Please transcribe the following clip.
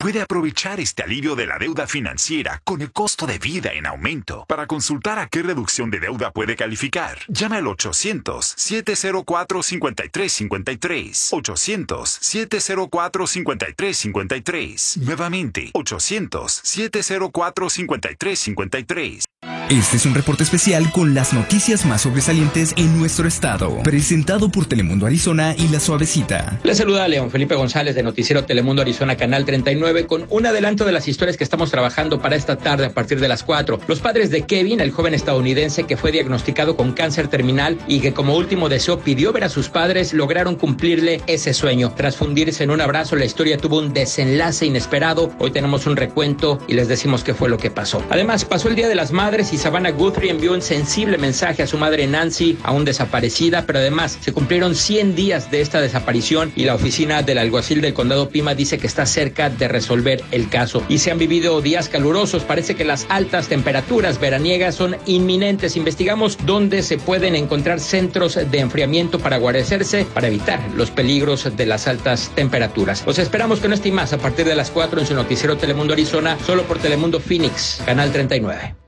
puede aprovechar este alivio de la deuda financiera con el costo de vida en aumento. Para consultar a qué reducción de deuda puede calificar, llame al 800-704-5353. 800-704-5353. Nuevamente, 800-704-5353. Este es un reporte especial con las noticias más sobresalientes en nuestro estado, presentado por Telemundo Arizona y La Suavecita. Les saluda León Felipe González de Noticiero Telemundo Arizona Canal 39 con un adelanto de las historias que estamos trabajando para esta tarde a partir de las 4. Los padres de Kevin, el joven estadounidense que fue diagnosticado con cáncer terminal y que como último deseo pidió ver a sus padres, lograron cumplirle ese sueño. Tras fundirse en un abrazo, la historia tuvo un desenlace inesperado. Hoy tenemos un recuento y les decimos qué fue lo que pasó. Además, pasó el Día de las Madres y Savannah Guthrie envió un sensible mensaje a su madre Nancy, aún desaparecida, pero además se cumplieron 100 días de esta desaparición y la oficina del alguacil del condado Pima dice que está cerca de resolver el caso. Y se han vivido días calurosos, parece que las altas temperaturas veraniegas son inminentes. Investigamos dónde se pueden encontrar centros de enfriamiento para guarecerse, para evitar los peligros de las altas temperaturas. Los esperamos con este y más a partir de las 4 en su noticiero Telemundo Arizona, solo por Telemundo Phoenix, Canal 39.